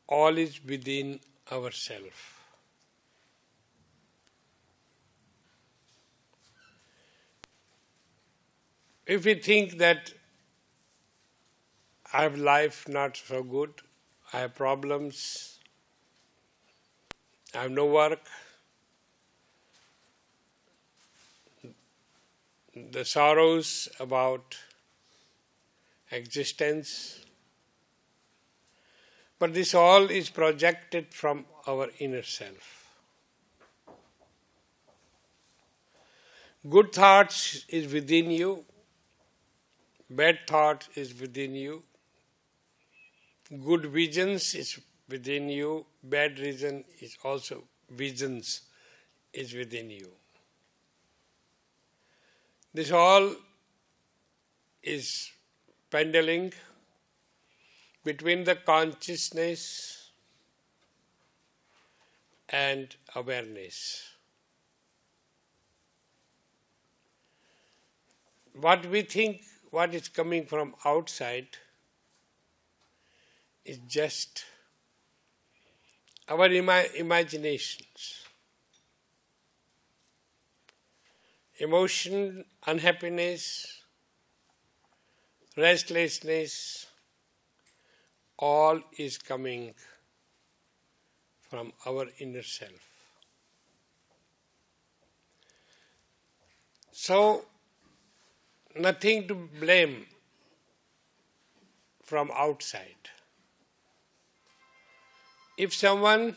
all is within ourselves. If we think that I have life not so good, I have problems, I have no work, the sorrows about existence, but this all is projected from our inner self. Good thoughts is within you, bad thought is within you, good visions is within you, bad reason is also visions is within you. This all is pendling between the consciousness and awareness. What we think, what is coming from outside, is just our imaginations. Emotion, unhappiness, restlessness, all is coming from our inner self. So, nothing to blame from outside. If someone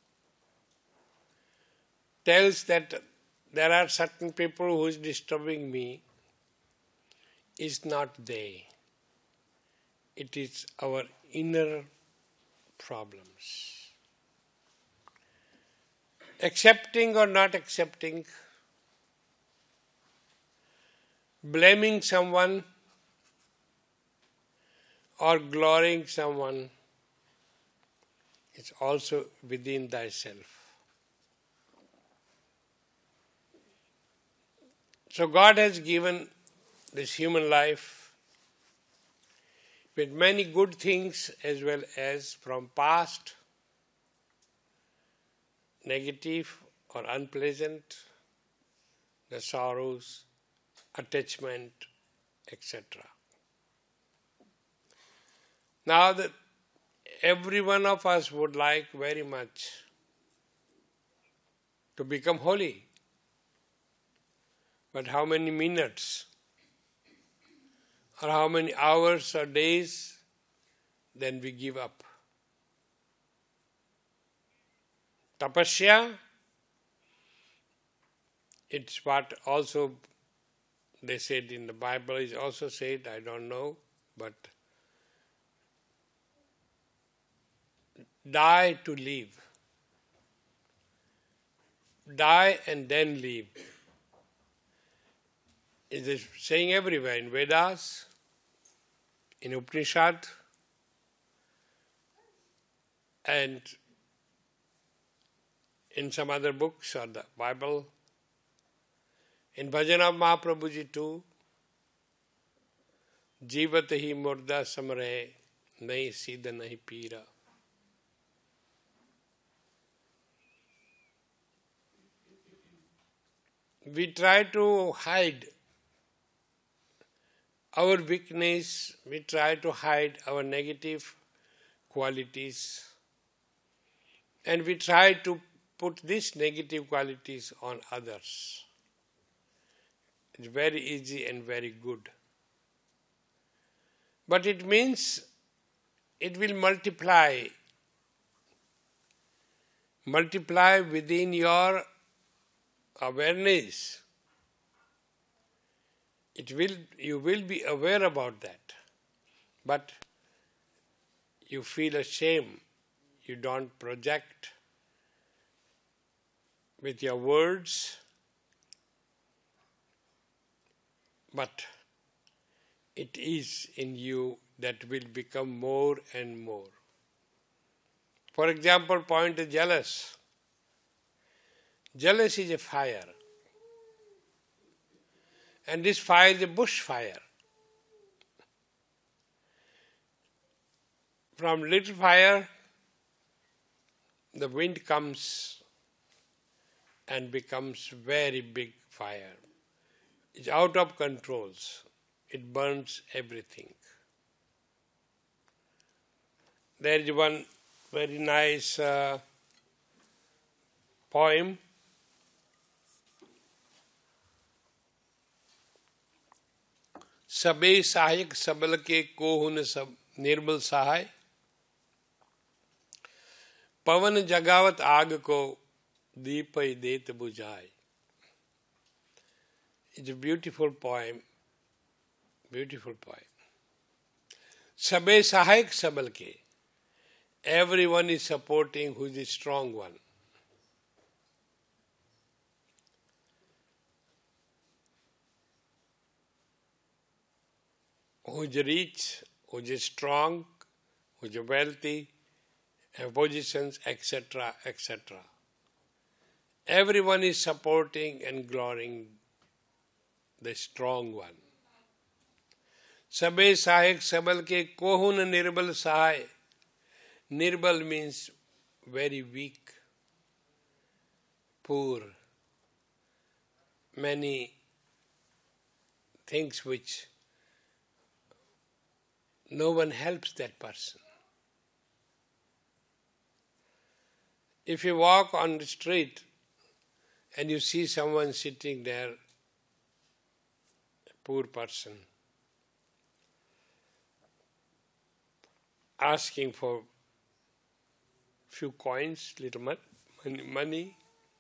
tells that there are certain people who is disturbing me, it's not they. It is our inner problems. Accepting or not accepting, blaming someone or glorying someone is also within thyself. So God has given this human life with many good things as well as from past, negative or unpleasant, the sorrows, attachment, etc. Now that every one of us would like very much to become holy. But how many minutes or how many hours or days, then we give up. Tapasya, it's what also they said in the Bible, is also said, I don't know, but die to live. Die and then live. It is saying everywhere, in Vedas, in Upanishad, and in some other books or the Bible. In Bhajan of Mahaprabhuji too, Jivat hi murda samare, nahi siddha nahi pira. We try to hide our weakness, we try to hide our negative qualities, and we try to put these negative qualities on others. It's very easy and very good. But it means it will multiply within your awareness. You will be aware about that, but you feel ashamed. You don't project with your words, but it is in you that will become more and more. For example, point is jealous. Jealous is a fire. And this fire is a bush fire. From little fire, the wind comes and becomes very big fire. It's out of controls. It burns everything. There is one very nice poem. सबे सहायक सबल के कोहुन सब निर्बल सहाय पवन जगावत आग को दीप देत बुझाए. It's a beautiful poem. Beautiful poem. सबे सहायक सबल के. Everyone is supporting who is the strong one. Who is rich, who is strong, who is wealthy, have positions, etc., etc. Everyone is supporting and glorying the strong one. सबे सहायक सबल के कोहुन निर्बल सहाय. Nirbal means very weak, poor, many things which no one helps that person. If you walk on the street and you see someone sitting there, a poor person, asking for few coins, little money,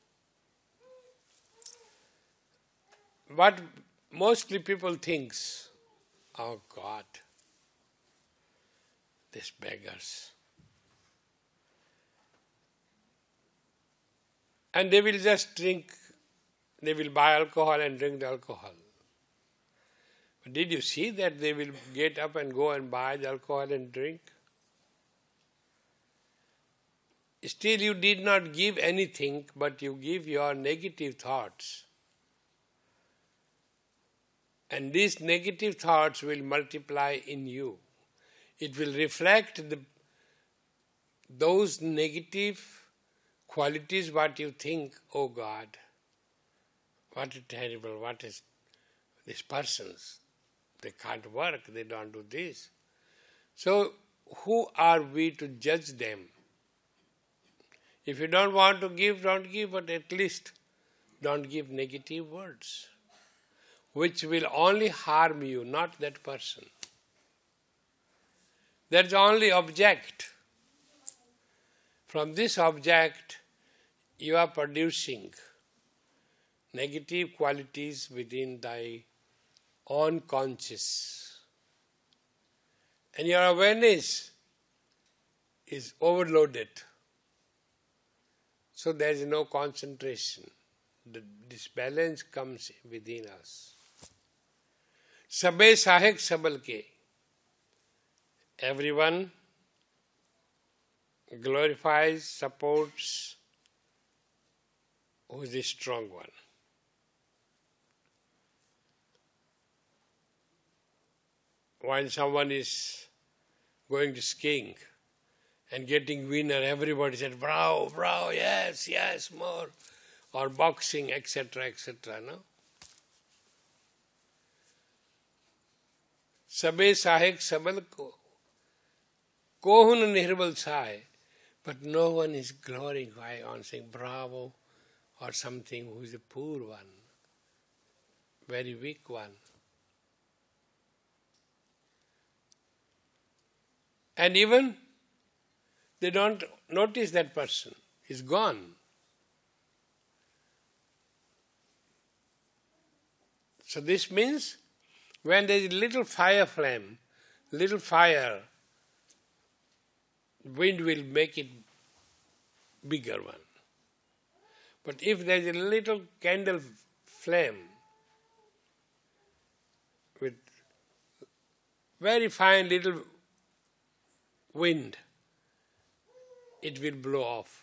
what mostly people thinks, oh God, these beggars. And they will just drink, they will buy alcohol and drink the alcohol. But did you see that they will get up and go and buy the alcohol and drink? Still you did not give anything, but you give your negative thoughts. And these negative thoughts will multiply in you. It will reflect those negative qualities what you think, oh God, what a terrible, what is these persons? They can't work, they don't do this. So who are we to judge them? If you don't want to give, don't give, but at least don't give negative words, which will only harm you, not that person. That's the only object. From this object, you are producing negative qualities within thy own conscious. And your awareness is overloaded. So there is no concentration. The disbalance comes within us. Sabbe sahek sabal ke. Everyone glorifies, supports who is the strong one. While someone is going to skiing and getting winner, everybody said, bravo, bravo, yes, yes, more. Or boxing, etc., etc., no? Sabe sahek sabal ko. Kohun nirbal sahay. But no one is glorifying on saying bravo or something who is a poor one, very weak one. And even they don't notice that person is gone. So this means when there is little fire flame, little fire, wind will make it bigger one. But if there is a little candle flame with very fine little wind, it will blow off.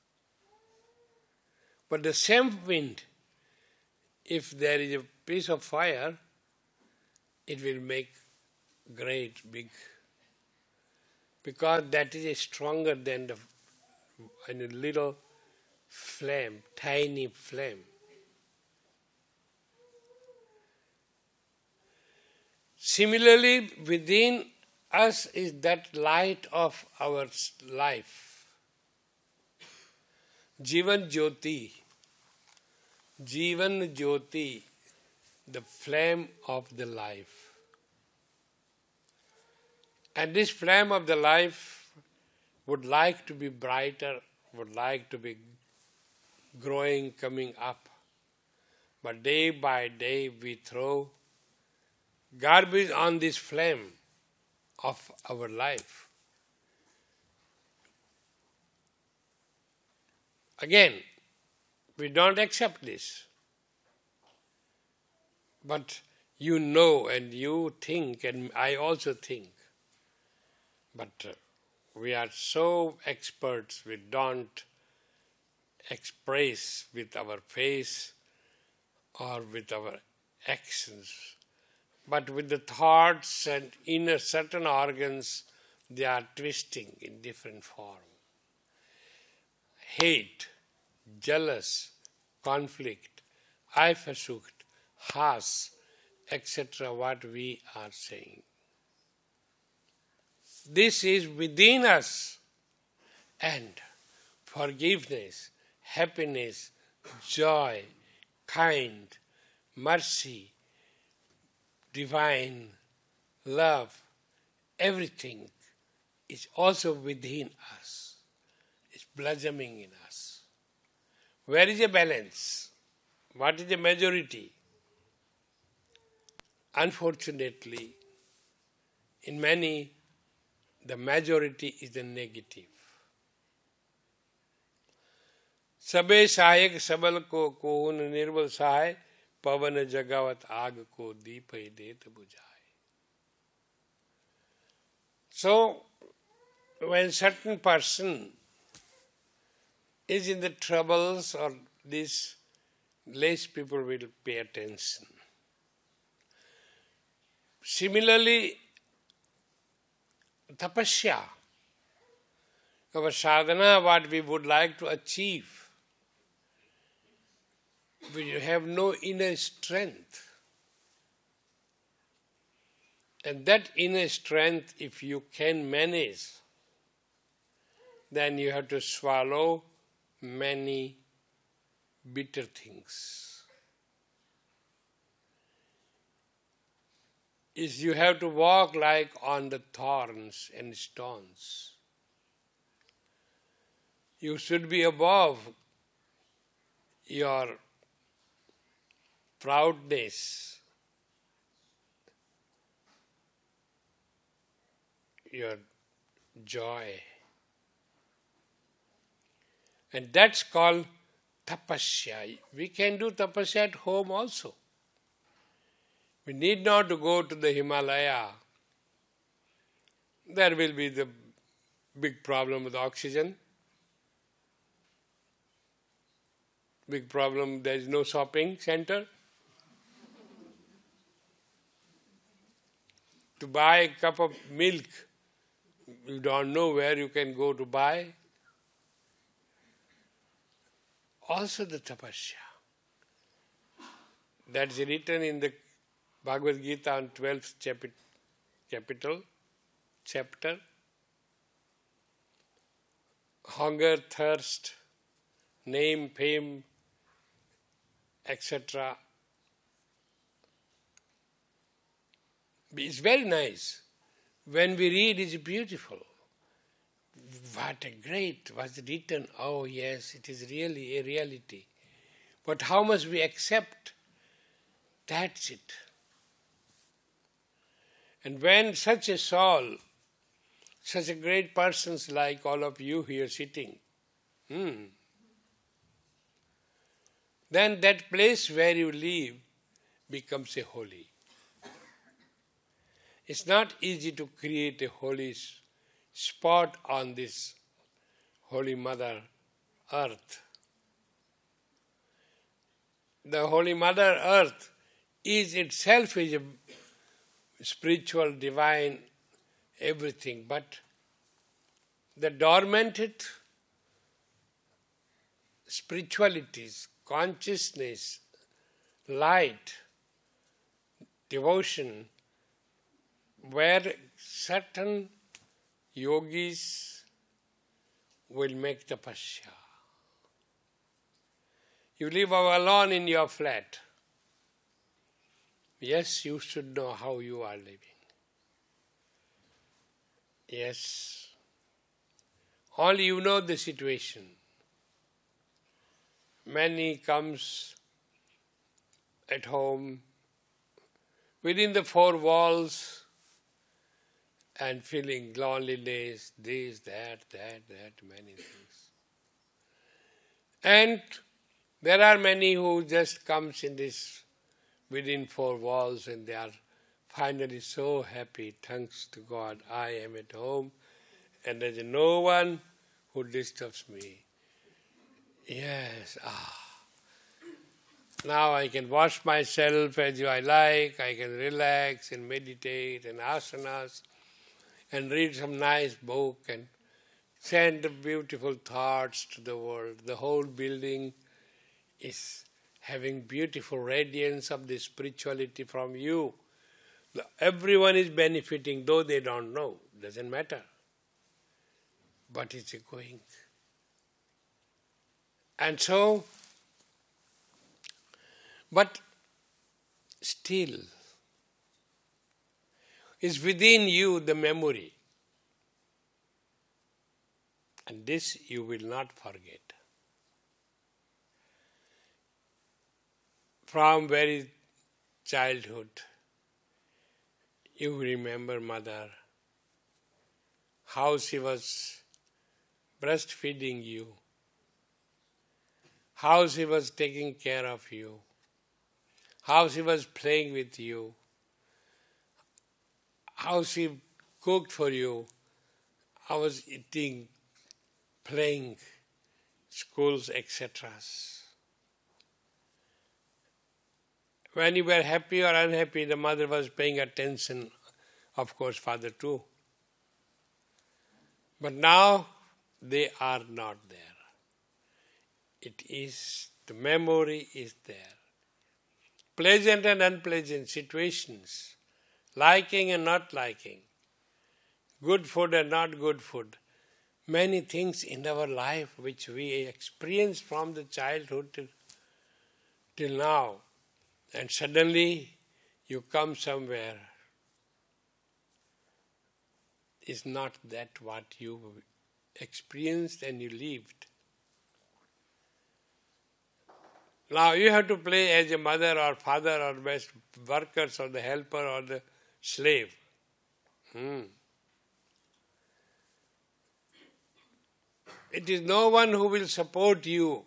But the same wind, if there is a piece of fire, it will make great big, because that is stronger than the in a little flame, tiny flame. Similarly, within us is that light of our life. Jivan Jyoti. Jivan Jyoti, the flame of the life. And this flame of the life would like to be brighter, would like to be growing, coming up. But day by day we throw garbage on this flame of our life. Again, we don't accept this. But you know and you think, and I also think, but we are so experts, we don't express with our face or with our actions. But with the thoughts and inner certain organs, they are twisting in different form. Hate, jealous, conflict, eifersucht, Hass, etc., what we are saying. This is within us, and forgiveness, happiness, joy, kind, mercy, divine, love, everything is also within us. It's blossoming in us. Where is the balance? What is the majority? Unfortunately, in many, the majority is the negative. सबे सहायक सबल को कोहुन निर्बल सहाय पवन जगावत आग को दीप देत बुझाए. So, when certain person is in the troubles or this, less people will pay attention. Similarly, tapasya, our sadhana, what we would like to achieve, we have no inner strength. And that inner strength, if you can manage, then you have to swallow many bitter things. Is you have to walk like on the thorns and stones. You should be above your proudness, your joy. And that's called tapasya. We can do tapasya at home also. We need not to go to the Himalaya. There will be the big problem with oxygen. Big problem, there is no shopping center. To buy a cup of milk, you don't know where you can go to buy. Also the tapasya. That's written in the Bhagavad Gita on 12th chapter. Hunger, thirst, name, fame, etc. It's very nice. When we read, it's beautiful. What a great was written. Oh yes, it is really a reality. But how much we accept, that's it. And when such a soul, such a great persons like all of you here sitting, then that place where you live becomes a holy. It's not easy to create a holy spot on this Holy Mother Earth. The Holy Mother Earth is itself is a spiritual, divine, everything, but the dormanted spiritualities, consciousness, light, devotion, where certain yogis will make tapasya. You live alone in your flat. Yes, you should know how you are living. Yes. Only you know the situation. Many comes at home within the four walls and feeling loneliness, this, that, many things. And there are many who just comes in this within four walls and they are finally so happy, thanks to God, I am at home and there is no one who disturbs me. Yes, now I can wash myself as I like, I can relax and meditate and asanas and read some nice book and send beautiful thoughts to the world. The whole building is having beautiful radiance of the spirituality from you. Everyone is benefiting, though they don't know. Doesn't matter. But it's going. And so, but still, is within you the memory. And this you will not forget. From very childhood, you remember mother, how she was breastfeeding you, how she was taking care of you, how she was playing with you, how she cooked for you, how was eating, playing, schools, etc. When you were happy or unhappy, the mother was paying attention, of course father too. But now they are not there. It is, the memory is there. Pleasant and unpleasant situations, liking and not liking, good food and not good food, many things in our life which we experience from the childhood till now. And suddenly you come somewhere, is not that what you experienced and you lived. Now you have to play as a mother or father or best workers or the helper or the slave. It is no one who will support you.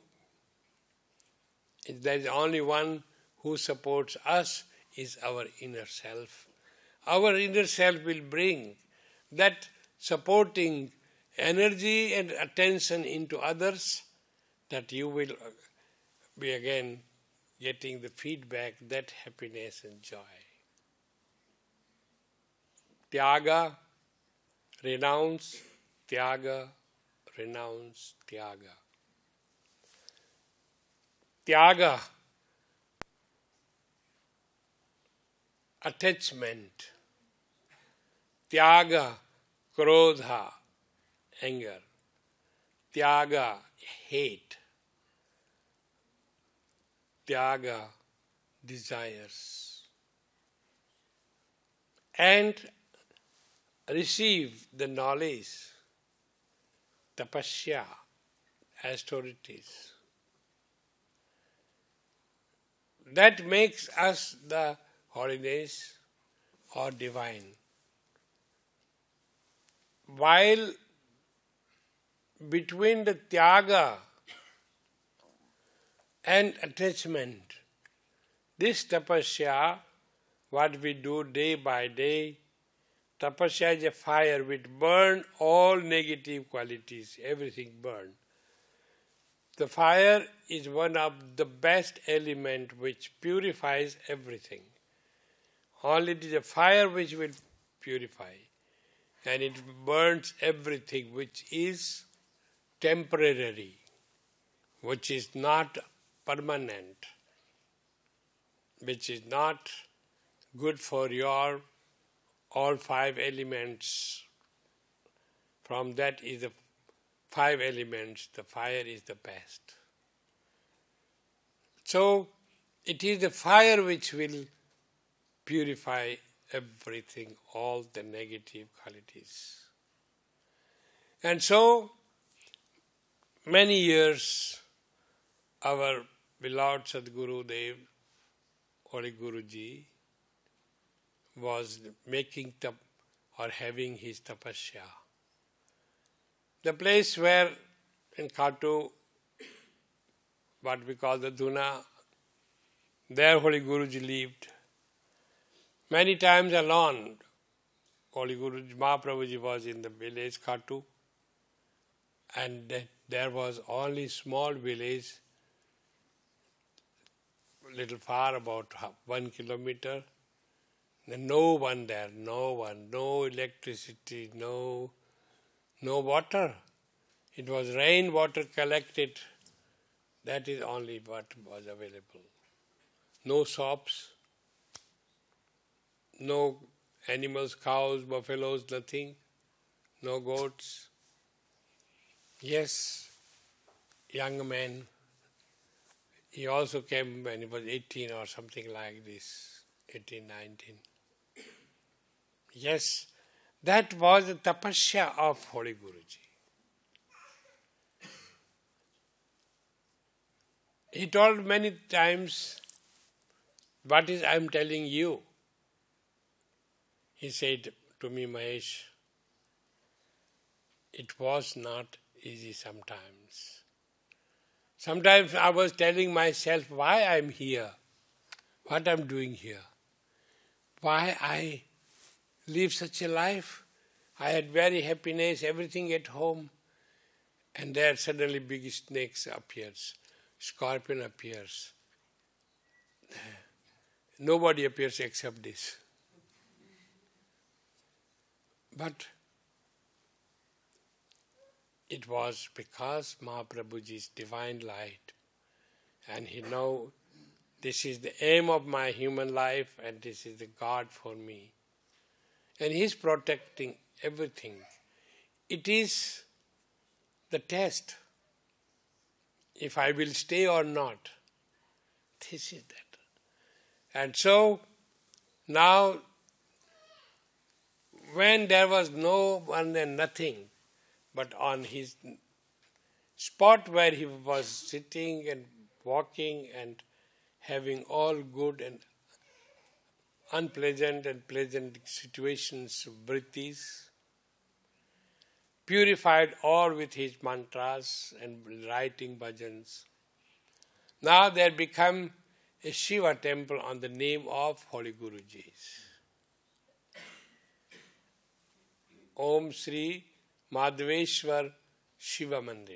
There is only one who supports us, is our inner self. Our inner self will bring that supporting energy and attention into others, that you will be again getting the feedback, that happiness and joy. Tyaga, renounce, tyaga, renounce, tyaga. Tyaga, attachment. Tyaga, krodha, anger. Tyaga, hate. Tyaga, desires. And receive the knowledge, tapasya, austerities. That makes us the holiness or divine. While between the tyaga and attachment, this tapasya, what we do day by day, tapasya is a fire which burns all negative qualities, everything burns. The fire is one of the best elements which purifies everything. Only it is a fire which will purify, and it burns everything which is temporary, which is not permanent, which is not good for your all five elements. From that is the five elements, the fire is the best. So it is the fire which will purify everything, all the negative qualities. And so, many years, our beloved Sadguru Dev, Holy Guruji, was making or having his tapasya. The place where in Khatu, what we call the Duna, there Holy Guruji lived. Many times alone, Holy Guruji, Mahaprabhuji was in the village Khatu, and there was only small village, little far, about 1 kilometer. No one there, no one, no electricity, no water. It was rain water collected. That is only what was available. No shops, no animals, cows, buffaloes, nothing, no goats. Yes, young man, he also came when he was 18 or something like this, 18, 19. Yes, that was the tapasya of Holy Guruji. He told many times, what is I am telling you? He said to me, Mahesh, it was not easy sometimes. Sometimes I was telling myself why I am here, what I am doing here, why I live such a life. I had very happiness, everything at home, and there suddenly big snakes appears, scorpion appears. Nobody appears except this. But it was because Mahaprabhuji's divine light, and he know this is the aim of my human life and this is the God for me. And he is protecting everything. It is the test, if I will stay or not. This is that. And so, now, when there was no one and nothing, but on his spot where he was sitting and walking and having all good and unpleasant and pleasant situations, vrittis, purified all with his mantras and writing bhajans. Now there become a Shiva temple on the name of Holy Guruji's. Om Sri Madhaveshwar Shiva Mandir.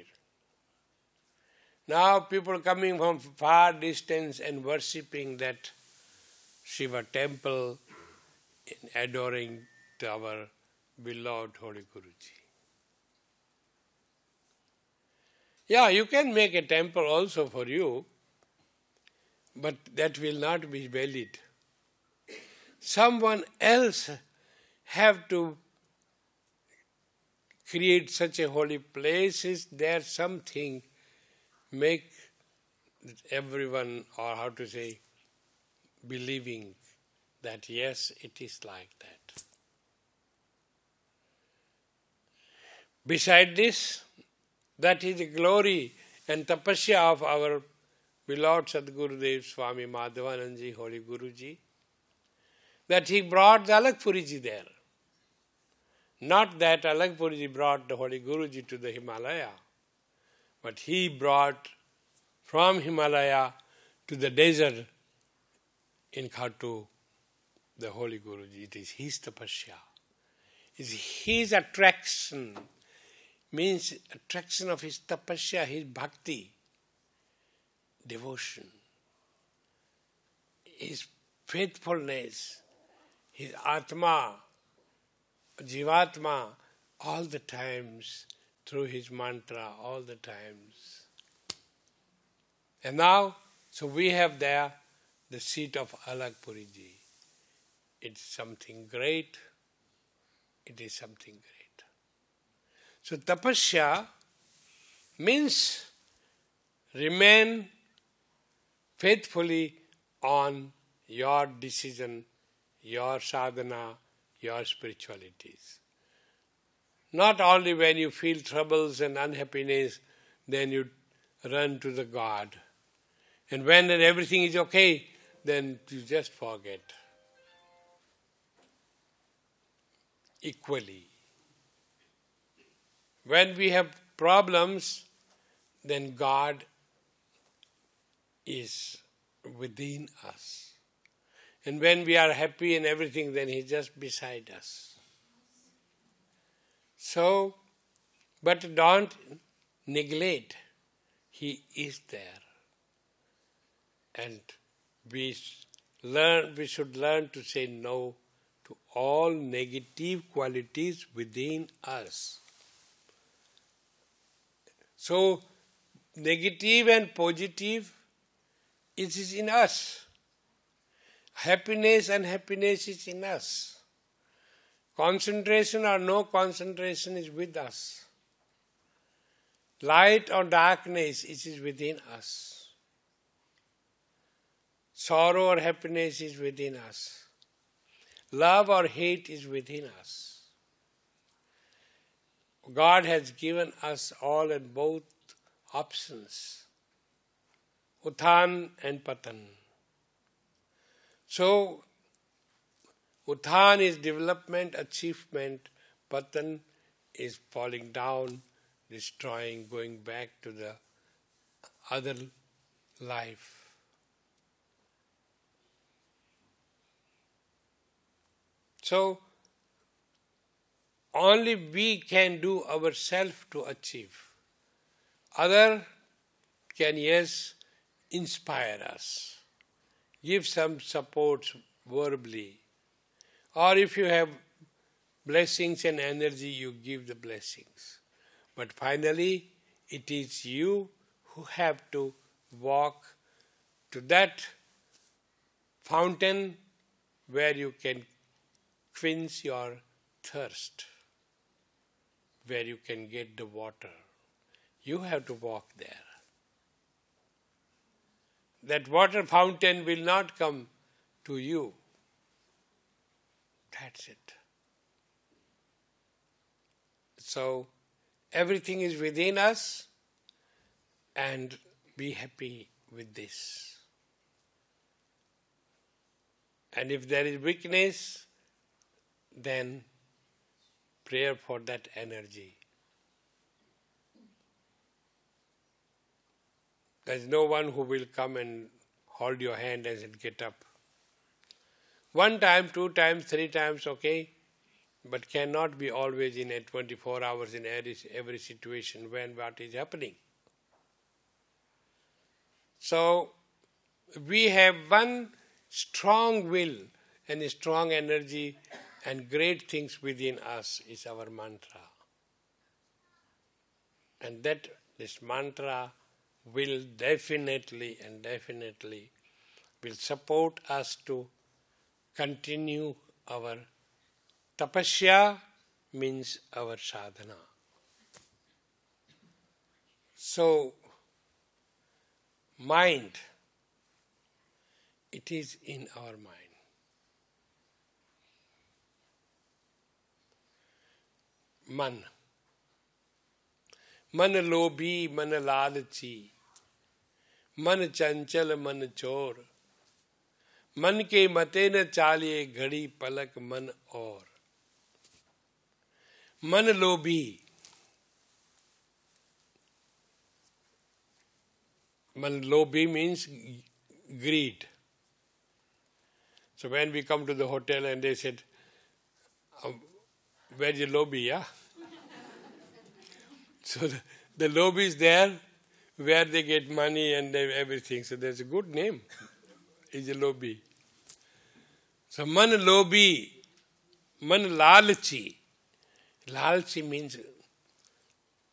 Now people coming from far distance and worshipping that Shiva temple, adoring to our beloved Holy Guruji. Yeah, you can make a temple also for you, but that will not be valid. Someone else have to create such a holy place. Is there something make everyone, or how to say, believing that yes, it is like that. Beside this, that is the glory and tapasya of our beloved Sadgurudev Swami Madhavanandji, Holy Guruji, that he brought the Alakpuriji there. Not that Alakpuriji brought the Holy Guruji to the Himalaya, but he brought from Himalaya to the desert in Khatu the Holy Guruji. It is his tapasya. It is his attraction, means attraction of his tapasya, his bhakti, devotion, his faithfulness, his atma, jivatma, all the times, through his mantra, all the times. And now, so we have there the seat of Alagpuriji. It's something great. It is something great. So tapasya means remain faithfully on your decision, your sadhana, your spiritualities. Not only when you feel troubles and unhappiness, then you run to the God. And when everything is okay, then you just forget. Equally. When we have problems, then God is within us. And when we are happy and everything, then He is just beside us. So, but don't neglect. He is there. And we should learn to say no to all negative qualities within us. So, negative and positive, it is in us. Happiness and unhappiness is in us. Concentration or no concentration is with us. Light or darkness, it is within us. Sorrow or happiness is within us. Love or hate is within us. God has given us all and both options, Uthan and Patan. So, Uthan is development, achievement, Patan is falling down, destroying, going back to the other life. So, only we can do ourselves to achieve. Other can, yes, inspire us, give some support verbally. Or if you have blessings and energy, you give the blessings. But finally, it is you who have to walk to that fountain where you can quench your thirst, where you can get the water. You have to walk there. That water fountain will not come to you. That's it. So, everything is within us, and be happy with this. And if there is weakness, then prayer for that energy. There is no one who will come and hold your hand and say, get up. 1 time, 2 times, 3 times, okay, but cannot be always in a 24 hours in every situation when what is happening. So, we have one strong will and a strong energy and great things within us is our mantra. And that this mantra will definitely will support us to continue our tapasya, means our sadhana. So, mind, it is in our mind. मन, मन लोभी मन लालची, मन चंचल मन चोर, मन के मते न चालिए घड़ी पलक मन और. मन लोभी, man lobi means greed. So when we come to the hotel and they said, where's your lobby, yeah? So the lobby is there where they get money and everything. So there's a good name. It's a lobby. So man lobi, man lalchi. Lalchi means